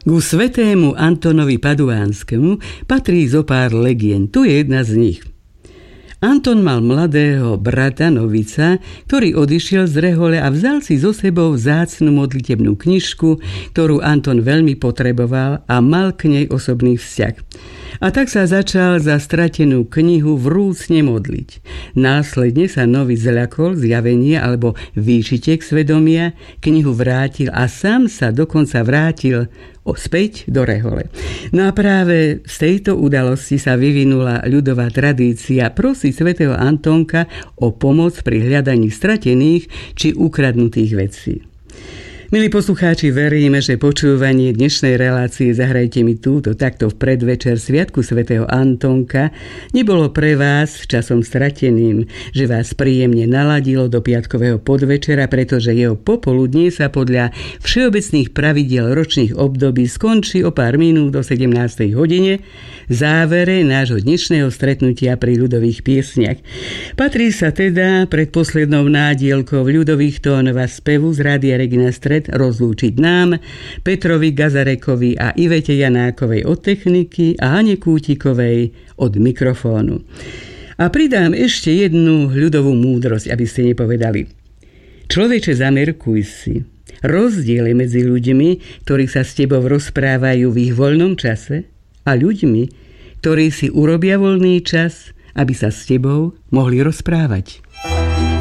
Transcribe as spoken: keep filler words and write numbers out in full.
Ku svätému Antonovi Paduánskemu patrí zo pár legend. Tu je jedna z nich. Anton mal mladého brata Novica, ktorý odišiel z rehole a vzal si so sebou vzácnu modlitebnú knižku, ktorú Anton veľmi potreboval a mal k nej osobný vzťah. A tak sa začal za stratenú knihu vrúcne modliť. Následne sa Novic zľakol zjavenia alebo výčitek svedomia, knihu vrátil a sám sa dokonca vrátil späť do rehole. No a práve z tejto udalosti sa vyvinula ľudová tradícia prosiť svätého Antónka o pomoc pri hľadaní stratených či ukradnutých vecí. Milí poslucháči, veríme, že počúvanie dnešnej relácie Zahrajte mi túto takto v predvečer Sviatku svätého Antónka nebolo pre vás časom strateným, že vás príjemne naladilo do piatkového podvečera, pretože jeho popoludnie sa podľa všeobecných pravidiel ročných období skončí o pár minút do sedemnástej hodine, závere nášho dnešného stretnutia pri ľudových piesniach. Patrí sa teda pred poslednou nádielkou ľudových tónov a spevu z Rádia Regina Stred rozlúčiť nám, Petrovi Gazarekovi a Ivete Janákovej od techniky a Hane Kútikovej od mikrofónu. A pridám ešte jednu ľudovú múdrosť, aby ste nepovedali. Človeče, zamerkuj si. Rozdiel je medzi ľuďmi, ktorí sa s tebou rozprávajú v ich voľnom čase, a ľuďmi, ktorí si urobia voľný čas, aby sa s tebou mohli rozprávať.